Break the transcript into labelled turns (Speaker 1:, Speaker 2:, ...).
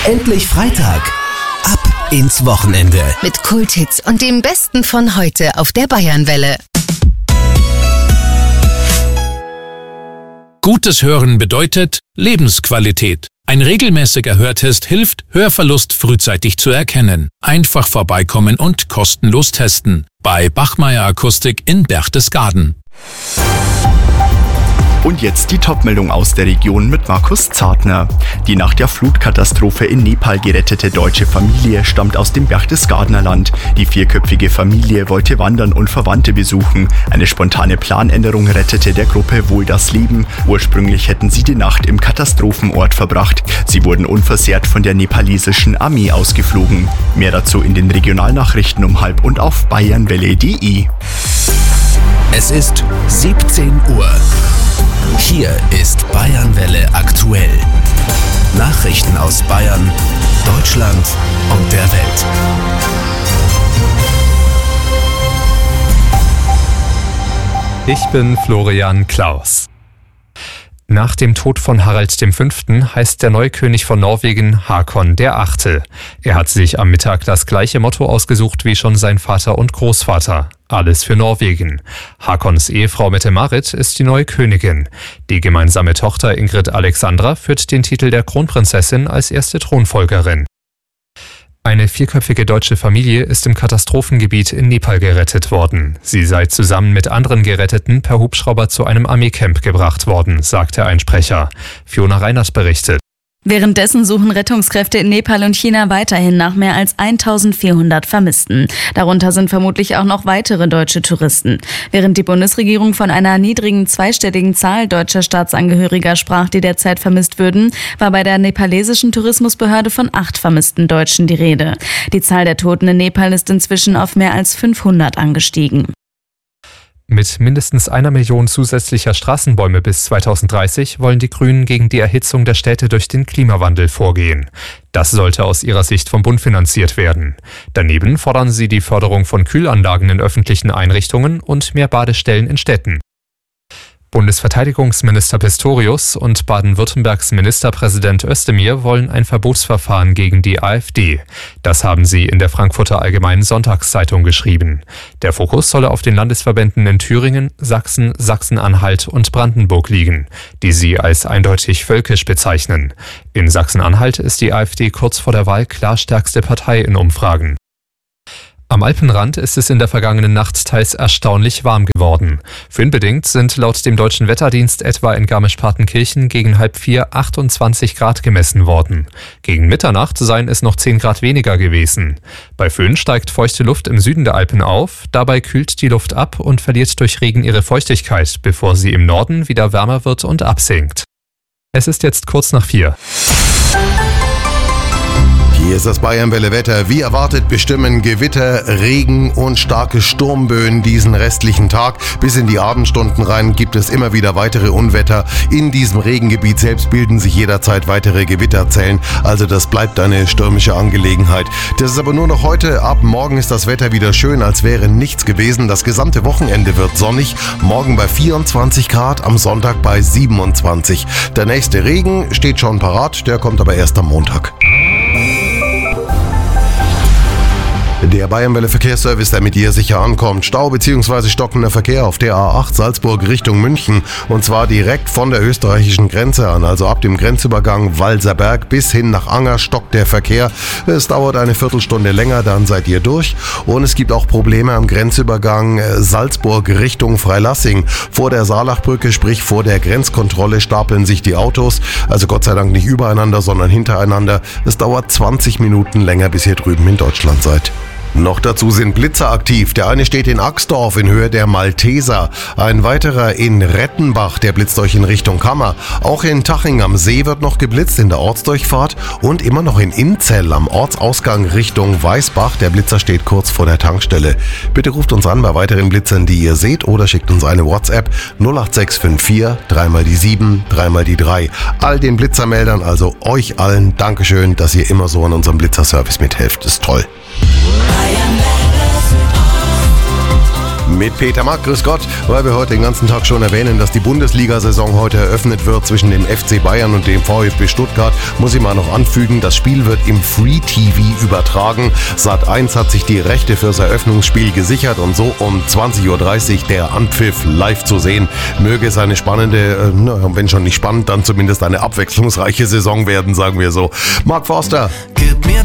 Speaker 1: Endlich Freitag. Ab ins Wochenende.
Speaker 2: Mit Kulthits und dem Besten von heute auf der Bayernwelle.
Speaker 3: Gutes Hören bedeutet Lebensqualität. Ein regelmäßiger Hörtest hilft, Hörverlust frühzeitig zu erkennen. Einfach vorbeikommen und kostenlos testen. Bei Bachmeier Akustik in Berchtesgaden.
Speaker 4: Und jetzt die Topmeldung aus der Region mit Markus Zartner. Die nach der Flutkatastrophe in Nepal gerettete deutsche Familie stammt aus dem Berchtesgadener Land. Die vierköpfige Familie wollte wandern und Verwandte besuchen. Eine spontane Planänderung rettete der Gruppe wohl das Leben. Ursprünglich hätten sie die Nacht im Katastrophenort verbracht. Sie wurden unversehrt von der nepalesischen Armee ausgeflogen. Mehr dazu in den Regionalnachrichten um 12 und auf bayernwelle.de.
Speaker 1: Es ist 17 Uhr. Hier ist Bayernwelle aktuell. Nachrichten aus Bayern, Deutschland und der Welt.
Speaker 5: Ich bin Florian Klaus. Nach dem Tod von Harald V. heißt der neue König von Norwegen Håkon VIII. Er hat sich am Mittag das gleiche Motto ausgesucht wie schon sein Vater und Großvater. Alles für Norwegen. Håkons Ehefrau Mette-Marit ist die neue Königin. Die gemeinsame Tochter Ingrid Alexandra führt den Titel der Kronprinzessin als erste Thronfolgerin. Eine vierköpfige deutsche Familie ist im Katastrophengebiet in Nepal gerettet worden. Sie sei zusammen mit anderen Geretteten per Hubschrauber zu einem Armeecamp gebracht worden, sagte ein Sprecher. Fiona Reinert berichtet.
Speaker 6: Währenddessen suchen Rettungskräfte in Nepal und China weiterhin nach mehr als 1400 Vermissten. Darunter sind vermutlich auch noch weitere deutsche Touristen. Während die Bundesregierung von einer niedrigen zweistelligen Zahl deutscher Staatsangehöriger sprach, die derzeit vermisst würden, war bei der nepalesischen Tourismusbehörde von 8 vermissten Deutschen die Rede. Die Zahl der Toten in Nepal ist inzwischen auf mehr als 500 angestiegen.
Speaker 5: Mit mindestens 1 Million zusätzlicher Straßenbäume bis 2030 wollen die Grünen gegen die Erhitzung der Städte durch den Klimawandel vorgehen. Das sollte aus ihrer Sicht vom Bund finanziert werden. Daneben fordern sie die Förderung von Kühlanlagen in öffentlichen Einrichtungen und mehr Badestellen in Städten. Bundesverteidigungsminister Pistorius und Baden-Württembergs Ministerpräsident Özdemir wollen ein Verbotsverfahren gegen die AfD. Das haben sie in der Frankfurter Allgemeinen Sonntagszeitung geschrieben. Der Fokus solle auf den Landesverbänden in Thüringen, Sachsen, Sachsen-Anhalt und Brandenburg liegen, die sie als eindeutig völkisch bezeichnen. In Sachsen-Anhalt ist die AfD kurz vor der Wahl klar stärkste Partei in Umfragen. Am Alpenrand ist es in der vergangenen Nacht teils erstaunlich warm geworden. Föhnbedingt sind laut dem Deutschen Wetterdienst etwa in Garmisch-Partenkirchen gegen 3:30 28 Grad gemessen worden. Gegen Mitternacht seien es noch 10 Grad weniger gewesen. Bei Föhn steigt feuchte Luft im Süden der Alpen auf, dabei kühlt die Luft ab und verliert durch Regen ihre Feuchtigkeit, bevor sie im Norden wieder wärmer wird und absinkt. Es ist jetzt kurz nach 4.
Speaker 7: Hier ist das Bayernwelle-Wetter. Wie erwartet bestimmen Gewitter, Regen und starke Sturmböen diesen restlichen Tag. Bis in die Abendstunden rein gibt es immer wieder weitere Unwetter. In diesem Regengebiet selbst bilden sich jederzeit weitere Gewitterzellen. Also das bleibt eine stürmische Angelegenheit. Das ist aber nur noch heute. Ab morgen ist das Wetter wieder schön, als wäre nichts gewesen. Das gesamte Wochenende wird sonnig. Morgen bei 24 Grad, am Sonntag bei 27. Der nächste Regen steht schon parat, der kommt aber erst am Montag. Der Bayernwelle Verkehrsservice, der mit dir sicher ankommt. Stau bzw. stockender Verkehr auf der A8 Salzburg Richtung München. Und zwar direkt von der österreichischen Grenze an. Also ab dem Grenzübergang Walserberg bis hin nach Anger stockt der Verkehr. Es dauert eine Viertelstunde länger, dann seid ihr durch. Und es gibt auch Probleme am Grenzübergang Salzburg Richtung Freilassing. Vor der Saalachbrücke, sprich vor der Grenzkontrolle, stapeln sich die Autos. Also Gott sei Dank nicht übereinander, sondern hintereinander. Es dauert 20 Minuten länger, bis ihr drüben in Deutschland seid. Noch dazu sind Blitzer aktiv. Der eine steht in Axdorf in Höhe der Malteser. Ein weiterer in Rettenbach, der blitzt euch in Richtung Kammer. Auch in Taching am See wird noch geblitzt in der Ortsdurchfahrt. Und immer noch in Inzell am Ortsausgang Richtung Weißbach. Der Blitzer steht kurz vor der Tankstelle. Bitte ruft uns an bei weiteren Blitzern, die ihr seht, oder schickt uns eine WhatsApp 08654 3x7 3x3. All den Blitzermeldern, also euch allen, Dankeschön, dass ihr immer so an unserem Blitzerservice mithelft. Das ist toll. mit Peter Mack. Grüß Gott, weil wir heute den ganzen Tag schon erwähnen, dass die Bundesliga-Saison heute eröffnet wird zwischen dem FC Bayern und dem VfB Stuttgart, muss ich mal noch anfügen, das Spiel wird im Free TV übertragen. Sat.1 hat sich die Rechte fürs Eröffnungsspiel gesichert und so um 20.30 Uhr der Anpfiff live zu sehen. Möge es eine spannende, wenn schon nicht spannend, dann zumindest eine abwechslungsreiche Saison werden, sagen wir so. Mark Forster.